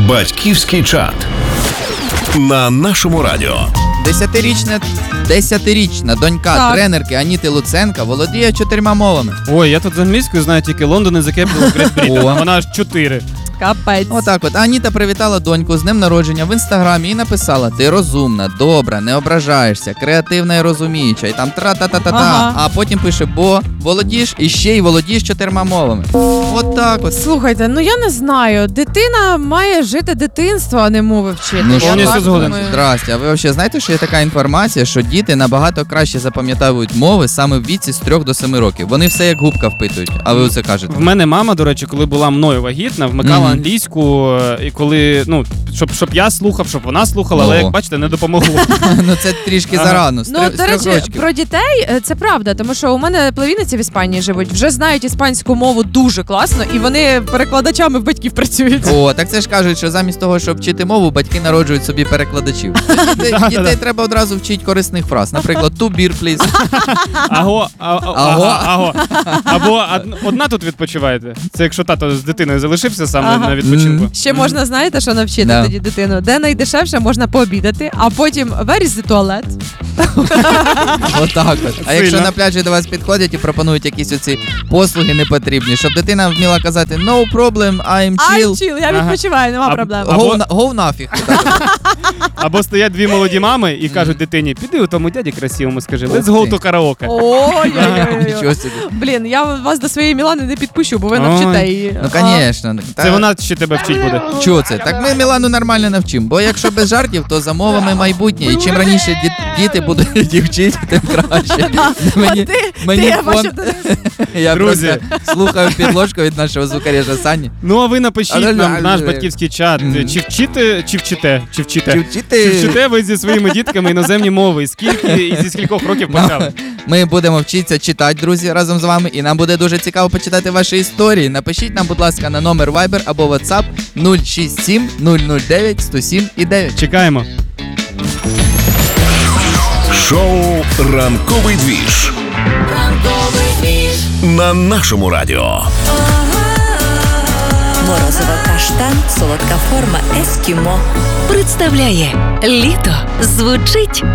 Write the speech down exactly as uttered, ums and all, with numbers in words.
Батьківський чат на нашому радіо. Десятирічна, десятирічна донька Так. тренерки Аніти Луценка володіє чотирма мовами. Ой, я тут з англійською знаю тільки London is the capital of Great Britain, О. а вона аж чотири. Капець. Отак от. Аніта привітала доньку з днем народження в інстаграмі і написала: ти розумна, добра, не ображаєшся, креативна і розуміюча. І там тра-та-та-та-та. Ага. А потім пише: бо володієш і ще й володієш чотирма мовами. Отак от. Слухайте, ну я не знаю. Дитина має жити дитинство, а не мови вчити. Ну, Я повністю так згоден. думаю. Здрасте, а ви взагалі знаєте, що є така інформація, що діти набагато краще запам'ятовують мови саме в віці з трьох до семи років. Вони все як губка впитують. А ви оце кажете? В мене мама, до речі, коли була мною вагітна, вмикала Мгм. англійську, і коли, ну, щоб, щоб я слухав, щоб вона слухала, але, О. як бачите, не допомогло. Ну це трішки Ага. зарано. З Ну, трьох- з до трьох речі, рочків. про дітей е, це правда, тому що у мене племінниці в Іспанії живуть, вже знають іспанську мову дуже класно, і вони перекладачами в батьків працюють. О, так це ж кажуть, що замість того, щоб вчити мову, батьки народжують собі перекладачів. Дітей, Да-да-да. дітей треба одразу вчити корисних фраз. Наприклад, to beer, please. Аго, а, а, Аго. ага, аго. Або од- одна тут відпочиваєте. Це якщо тато з дитиною залишився сам Ага. на відпочинку. Ще можна, знаєте, що навчити Да. тоді дитину? Де найдешевше можна пообідати, а потім where is the туалет? Отак от. А якщо Сильно. на пляжі до вас підходять і пропонують якісь оці послуги непотрібні, щоб дитина вміла казати no problem, I'm Ай, chill, чіл, я Ага. відпочиваю, нема А- проблем. Або- go, na- go нафіг. Або стоять дві молоді мами і кажуть дитині: піди у тому дяді красивому, скажи, let's go to караоке. Ой-ой-ой. Нічого собі. Блін, я вас до своєї Мілани не підпущу, бо ви Ой. навчите її. Ну, А, звісно. Це вона ще тебе вчить буде. Чого це? Так ми Мілану нормально навчимо. Бо якщо без жартів, то за мовами майбутнє. І чим раніше ді- діти будуть їх вчити, тим краще. А ти, ти, мені я фон- бачу, ти Я Друзі. просто слухаю підложку від нашого звукарежа Сані. Ну, а ви напишіть Але- нам в наш але- батьківський чат, Мгм. чи вчите, чи вчите, чи вчите. Чи вчити? Чи вчите ви зі своїми дітками іноземні мови? І скільки і зі скількох років почали? Ми будемо вчитися читати, друзі, разом з вами. І нам буде дуже цікаво почитати ваші історії. Напишіть нам, будь ласка, на номер Viber або WhatsApp нуль шість сім нуль нуль дев'ять сто сім і дев'ять. Чекаємо. Шоу «Ранковий двіж» на нашому радіо. Морозиво каштан, солодка форма ескімо. Представляє літо звучить